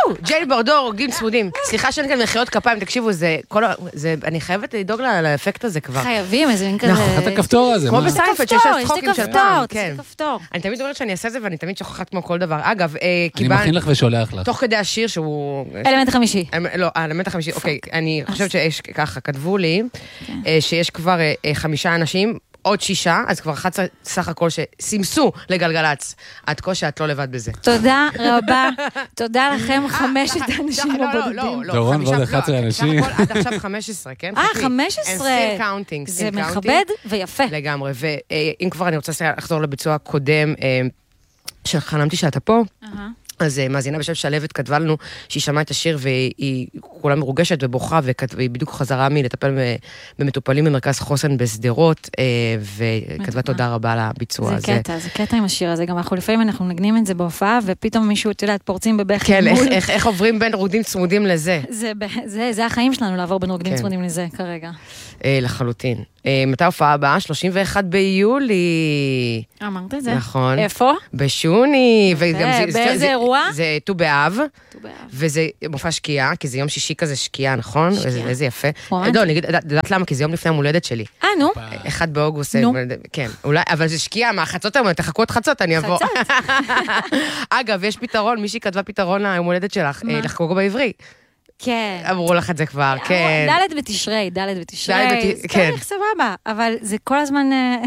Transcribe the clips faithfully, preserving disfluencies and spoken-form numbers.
ג'יין בורדו, רוקדים צמודים. סליחה שאני כאן מחיאות כפיים, תקשיבו, אני חייבת לדאוג לאפקט הזה כבר. חייבים, איזה מין כזה... את הכפתור הזה. כמו בסיינפלד, שיש צחוקים של פעם. יש לי כפתור. אני תמיד אומרת שאני אעשה את זה, ואני תמיד שוכחת כמו כל דבר. אגב, אני מכין לך ושולח לך. תוך כדי השיר שהוא... אלמנט החמישי. לא, האלמנט החמישי, אוקיי. אני חושבת שיש ככה, כתבו לי, שיש כבר חמישה אנשים, עוד שישה, אז כבר אחת סך הכל שסימסו לגלגלץ. עד כה שאת לא לבד בזה. תודה רבה. תודה לכם, חמשת האנשים הבודדים. דורון ועוד אחד עשר אנשים. עד עכשיו חמש עשרה, כן? אה, חמש עשרה. זה מכבד ויפה. לגמרי. ואם כבר אני רוצה לחזור לביצוע הקודם, שחלמתי שאתה פה, אז מאזינה בשם שלבת כתבה לנו שהיא שמעה את השיר והיא כולה מרוגשת ובוכה, והיא בדיוק חזרה מלטפל במטופלים במרכז חוסן בסדרות, וכתבה תודה רבה על הביצוע הזה. זה קטע, זה קטע עם השיר הזה, גם אנחנו לפעמים אנחנו נגנים את זה בהופעה, ופתאום מישהו, אתה יודעת, פורצים בבכי. כן, איך עוברים בין רוקדים צמודים לזה? זה החיים שלנו, לעבור בין רוקדים צמודים לזה כרגע. לחלוטין. מתי ההופעה הבאה? שלושים ואחד ביולי. אמרת את זה. נכון. איפה? בשוני. באיזה אירוע? זה ט"ו באב. וזה מופע שקיעה, כי זה יום שישי כזה שקיעה, נכון? איזה יפה. לא, אני יודעת למה, כי זה יום לפני המולדת שלי. אה, נו. אחד באוגוסט. כן, אולי, אבל זה שקיעה, מה, חצות היום, תחכו את חצות, אני אבוא. חצות. אגב, יש פתרון, מישהי כתבה פתרון להמולדת שלך, לחגוג בעברי. כן. אמרו לך את זה כבר, כן. ד' בתשרי, ד' בתשרי. כן. זה סבבה, אבל זה כל הזמן,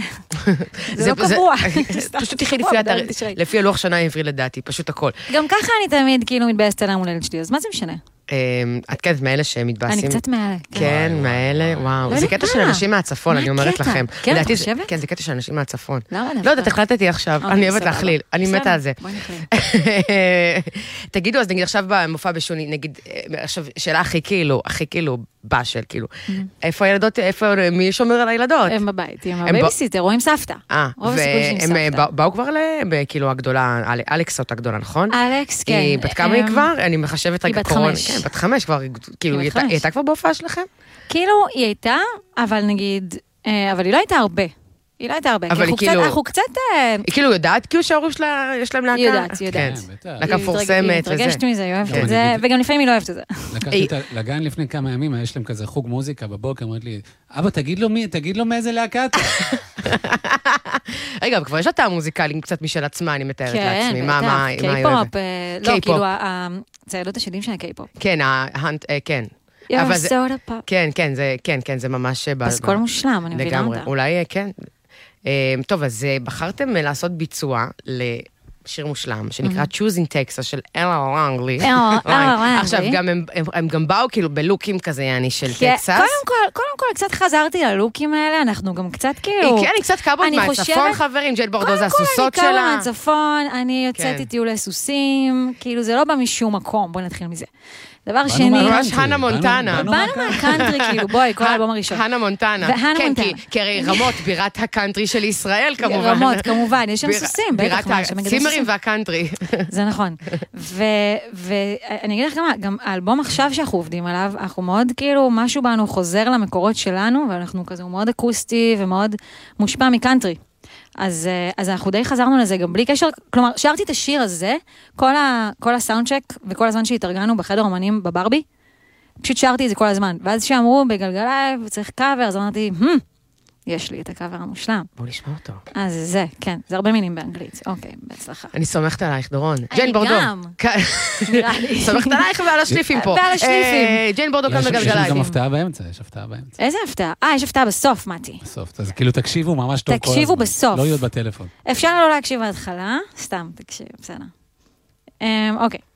זה לא קבוע. פשוט תחי לפי הלוח שנה העברי לדעתי, פשוט הכל. גם ככה אני תמיד כאילו מתבאסת על המולדת שלי, אז מה זה משנה? את כן, מאלה שמתבאסים. אני קצת מאלה. כן, מאלה, וואו. זה קטע של אנשים מהצפון, אני אומרת לכם. כן, את חושבת? כן, זה קטע של אנשים מהצפון. למה? לא יודעת, החלטתי עכשיו, אני אוהבת להכליל, אני מתה על זה. בואי נכליל. תגידו, אז נגיד עכשיו במופע בשוני, נגיד, עכשיו, שאלה הכי כאילו, הכי כאילו, בשל, כאילו. איפה הילדות, איפה, מי שומר על הילדות? הם בבית, עם הבייביסיטר, או עם סבתא. אה, והם באו כבר כאילו הגדולה, אלכסות הגדולה, נכון? אלכס, כן. היא בת כמה היא כבר? אני מחשבת רגע קורונה. היא בת חמש. כן, בת חמש כבר, כאילו, היא הייתה כבר בהופעה שלכם? כאילו, היא הייתה, אבל נגיד, אבל היא לא הייתה הרבה. היא לא הייתה הרבה. אבל היא כאילו... אנחנו קצת... היא כאילו יודעת כאילו שההורים שלה, יש להם להקה? היא יודעת, היא יודעת. להקה מפורסמת וזה. היא מתרגשת מזה, היא אוהבת את זה, וגם לפעמים היא לא אוהבת את זה. לקחתי לגן לפני כמה ימים, יש להם כזה חוג מוזיקה בבוקר, אמרת לי, אבא, תגיד לו מי, תגיד לו מאיזה להקה אתה. רגע, כבר יש לה טעם מוזיקלי קצת משל עצמה, אני מתארת לעצמי. כן, בטח, קיי-פופ, לא, כאילו, זה ילדות השדים של הקיי-פופ. כן, כן. אבל זה... כן, כן, זה, כן, כן, זה ממש... פסקול מושלם, אני מבינה אותה. אולי, כן. טוב, אז בחרתם לעשות ביצוע לשיר מושלם, שנקרא Choosing Texas של אלה לנגלי. עכשיו, הם גם באו כאילו בלוקים כזה, יעני, של טקסס. קודם כל, קצת חזרתי ללוקים האלה, אנחנו גם קצת כאילו... כן, אני קצת קאבות מהצפון, חברים, ג'יין בורדו זה הסוסות שלה. קודם כל, אני קאבות מהצפון, אני יוצאת איתי טיולי סוסים, כאילו זה לא בא משום מקום, בואי נתחיל מזה. דבר שני... ממש הנה מונטנה. באנו מהקאנטרי, כאילו, בואי, כל האלבום הראשון. הנה מונטנה. כן, כי הרי רמות, בירת הקאנטרי של ישראל, כמובן. רמות, כמובן, יש שם סוסים. בירת הצימרים והקאנטרי. זה נכון. ואני אגיד לך גם, האלבום עכשיו שאנחנו עובדים עליו, אנחנו מאוד, כאילו, משהו בנו חוזר למקורות שלנו, ואנחנו כזה מאוד אקוסטי ומאוד מושפע מקאנטרי. אז, אז אנחנו די חזרנו לזה גם בלי קשר, כלומר, שרתי את השיר הזה, כל, ה, כל הסאונדשק וכל הזמן שהתארגנו בחדר אומנים בברבי, פשוט שרתי את זה כל הזמן. ואז שאמרו בגלגלייב, צריך קאבר, אז אמרתי, hmm, יש לי את הקאבר המושלם. בוא נשמע אותו. אז זה, כן, זה הרבה מילים באנגלית. אוקיי, בהצלחה. אני סומכת עלייך, דורון. ג'יין בורדו. אני גם. סומכת עלייך ועל השליפים פה. ועל השליפים. ג'יין בורדו כאן בגלגלייב. יש גם הפתעה באמצע, יש הפתעה באמצע. איזה הפתעה? אה, יש הפתעה בסוף, מתי. בסוף, אז כאילו תקשיבו ממש טוב כל הזמן. תקשיבו בסוף. לא להיות בטלפון. אפשר לא להקשיב בהתחלה, סתם, תקשיב, בסדר. אוקיי.